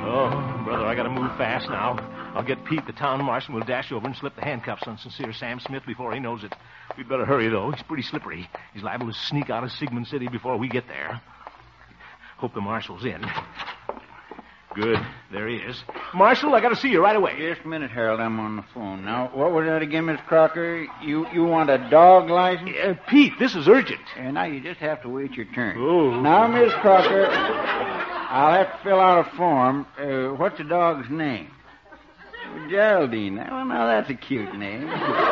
Oh, brother, I gotta move fast now. I'll get Pete, the town marshal, and we'll dash over and slip the handcuffs on Sincere Sam Smith before he knows it. We'd better hurry, though. He's pretty slippery. He's liable to sneak out of Sigmund City before we get there. Hope the marshal's in. Good. There he is. Marshal, I gotta see you right away. Just a minute, Harold. I'm on the phone. Now, what was that again, Miss Crocker? You want a dog license? Pete, this is urgent. Now, you just have to wait your turn. Oh. Now, Miss Crocker, I'll have to fill out a form. What's the dog's name? Geraldine. Well, now, that's a cute name.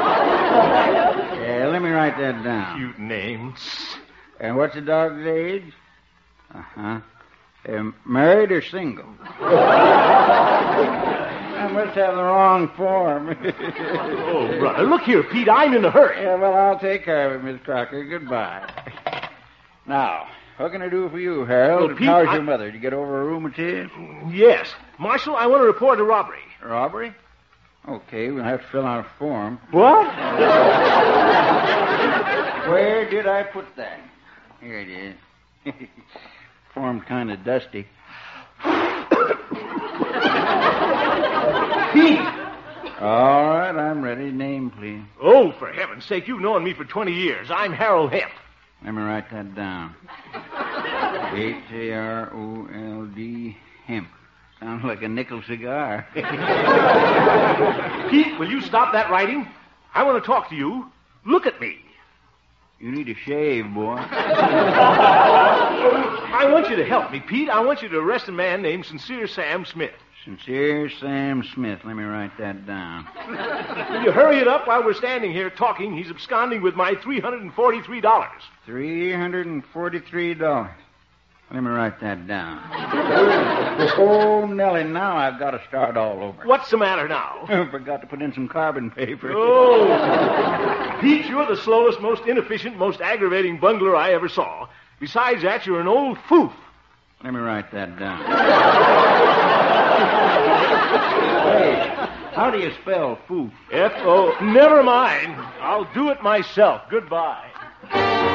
Let me write that down. Cute name. And what's the dog's age? Uh-huh. Married or single? I must have the wrong form. Oh, brother, look here, Pete. I'm in a hurry. Yeah, well, I'll take care of it, Miss Crocker. Goodbye. Now, what can I do for you, Harold? Well, Pete, how's your mother? Did you get over a rheumatism? Yes. Marshal, I want to report a robbery. Robbery? Okay, we'll have to fill out a form. What? Where did I put that? Here it is. Form's kind of dusty. Pete! All right, I'm ready. Name, please. Oh, for heaven's sake, you've known me for 20 years. I'm Harold Hemp. Let me write that down. Harold Hemp. Sounds like a nickel cigar. Pete, will you stop that writing? I want to talk to you. Look at me. You need a shave, boy. I want you to help me, Pete. I want you to arrest a man named Sincere Sam Smith. Sincere Sam Smith. Let me write that down. Will you hurry it up while we're standing here talking? He's absconding with my $343. $343. Let me write that down. Oh, Nellie, now I've got to start all over. What's the matter now? I forgot to put in some carbon paper. Oh, Pete, you're the slowest, most inefficient, most aggravating bungler I ever saw. Besides that, you're an old foof. Let me write that down. Hey, how do you spell foof? F-O... Never mind. I'll do it myself. Goodbye.